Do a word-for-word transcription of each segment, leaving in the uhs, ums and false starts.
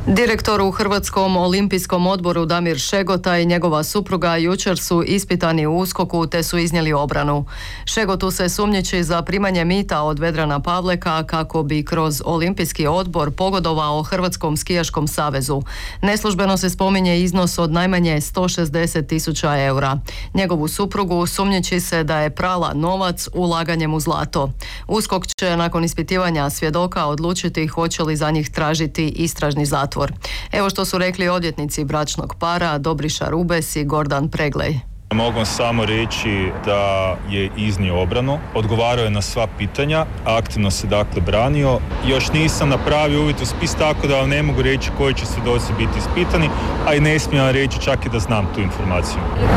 Direktor u Hrvatskom olimpijskom odboru Damir Šegota i njegova supruga jučer su ispitani u USKOK-u te su iznijeli obranu. Šegotu se sumnjiči za primanje mita od Vedrana Pavleka kako bi kroz olimpijski odbor pogodovao Hrvatskom skijaškom savezu. Neslužbeno se spominje iznos od najmanje sto šezdeset tisuća eura. Njegovu suprugu sumnjiči se da je prala novac ulaganjem u zlato. USKOK će nakon ispitivanja svjedoka odlučiti hoće li za njih tražiti istražni zatvor. Evo što su rekli odvjetnici bračnog para Dobriša Rubes i Gordan Preglej. Mogu samo reći da je iznio obranu, odgovarao je na sva pitanja, aktivno se dakle branio. Još nisam napravio uvid u spis, tako da vam ne mogu reći koji će svjedoci biti ispitani, a i ne smijem vam reći čak i da znam tu informaciju.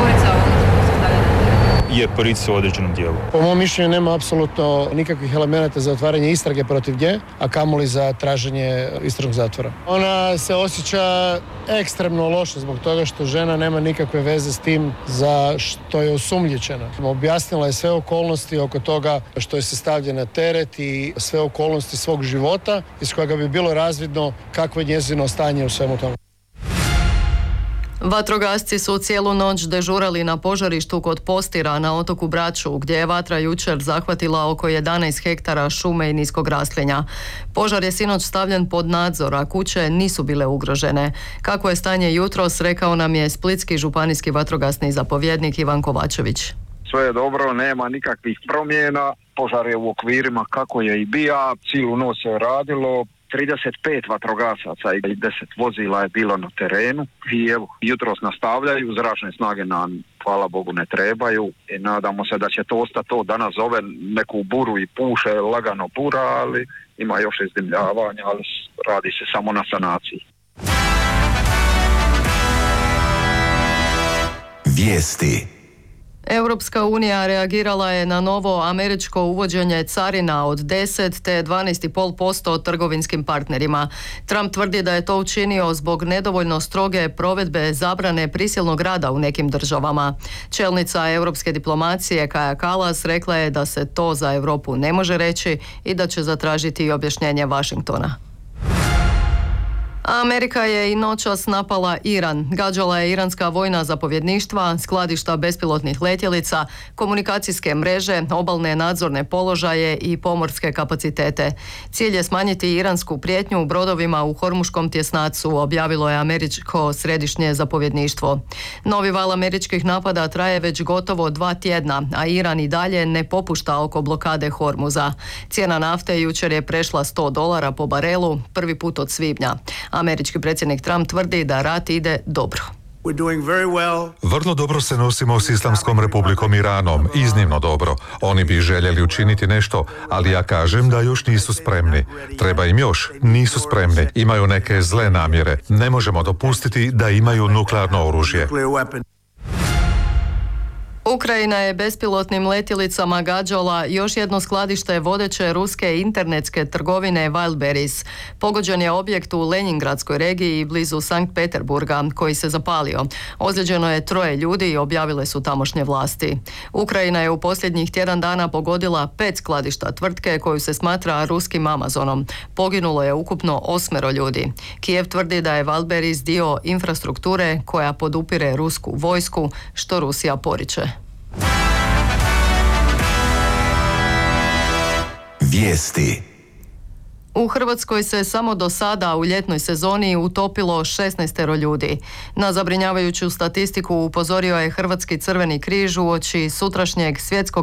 Je policija u određenom dijelu. Po mom mišljenju nema apsolutno nikakvih elemenata za otvaranje istrage protiv nje, a kamoli za traženje istražnog zatvora. Ona se osjeća ekstremno loše zbog toga što žena nema nikakve veze s tim za što je osumnjičena. Objasnila je sve okolnosti oko toga što je se stavlja na teret i sve okolnosti svog života iz kojega bi bilo razvidno kakvo je njezino stanje u svemu tomu. Vatrogasci su cijelu noć dežurali na požarištu kod Postira na otoku Braču, gdje je vatra jučer zahvatila oko jedanaest hektara šume i niskog raslinja. Požar je sinoć stavljen pod nadzor, a kuće nisu bile ugrožene. Kako je stanje jutros, rekao nam je splitski županijski vatrogasni zapovjednik Ivan Kovačević. Sve je dobro, nema nikakvih promjena, požar je u okvirima kako je i bija, cijelu noć se radilo. trideset pet vatrogasaca i deset vozila je bilo na terenu i evo, jutros nastavljaju, zračne snage nam, hvala Bogu, ne trebaju i nadamo se da će to ostati to. Danas zove neku buru i puše, lagano bura, ali ima još izdimljavanja, ali radi se samo na sanaciji. Vijesti. Europska unija reagirala je na novo američko uvođenje carina od deset te dvanaest zarez pet posto trgovinskim partnerima. Trump tvrdi da je to učinio zbog nedovoljno stroge provedbe zabrane prisilnog rada u nekim državama. Čelnica europske diplomacije Kaja Kallas rekla je da se to za Europu ne može reći i da će zatražiti objašnjenje Washingtona. Amerika je i noćas napala Iran. Gađala je iranska vojna zapovjedništva, skladišta bespilotnih letjelica, komunikacijske mreže, obalne nadzorne položaje i pomorske kapacitete. Cilj je smanjiti iransku prijetnju u brodovima u Hormuškom tjesnacu, objavilo je američko središnje zapovjedništvo. Novi val američkih napada traje već gotovo dva tjedna, a Iran i dalje ne popušta oko blokade Hormuza. Cijena nafte jučer je prešla sto dolara po barelu, prvi put od svibnja. Američki predsjednik Trump tvrdi da rat ide dobro. Vrlo dobro se nosimo s Islamskom republikom Iranom, iznimno dobro. Oni bi željeli učiniti nešto, ali ja kažem da još nisu spremni. Treba im još, nisu spremni, imaju neke zle namjere. Ne možemo dopustiti da imaju nuklearno oružje. Ukrajina je bespilotnim letjelicama gađala još jedno skladište vodeće ruske internetske trgovine Wildberries. Pogođen je objekt u Lenjingradskoj regiji blizu Sankt Peterburga koji se zapalio. Ozlijeđeno je troje ljudi, objavile su tamošnje vlasti. Ukrajina je u posljednjih tjedan dana pogodila pet skladišta tvrtke koju se smatra ruskim Amazonom. Poginulo je ukupno osmero ljudi. Kijev tvrdi da je Wildberries dio infrastrukture koja podupire rusku vojsku, što Rusija poriče. Vijesti. U Hrvatskoj se samo do sada u ljetnoj sezoni utopilo šesnaestero ljudi. Na zabrinjavajuću statistiku upozorio je Hrvatski Crveni križ uoči sutrašnjeg svjetskog